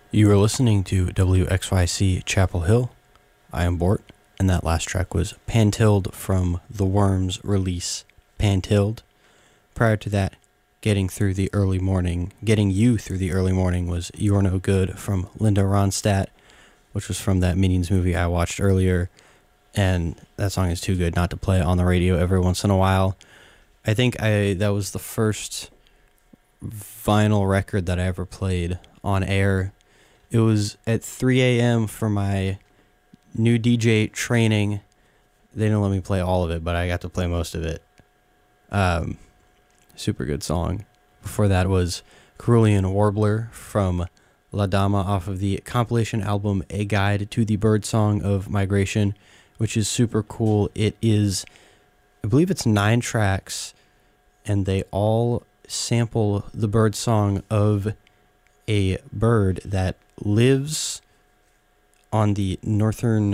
You are listening to WXYC Chapel Hill. I am Bort, and that last track was Pantilled from the Worms release, Pantilled. Prior to that, Getting You Through the Early Morning was You're No Good from Linda Ronstadt, which was from that Minions movie I watched earlier, and that song is too good not to play on the radio every once in a while. I think that was the first vinyl record that I ever played on air. It was at 3 a.m. for my new DJ training. They didn't let me play all of it, but I got to play most of it. Super good song. Before that was Cerulean Warbler from La Dama off of the compilation album A Guide to the Birdsong of Migration, which is super cool. It is, I believe it's 9 tracks, and they all sample the bird song of a bird that lives on the northern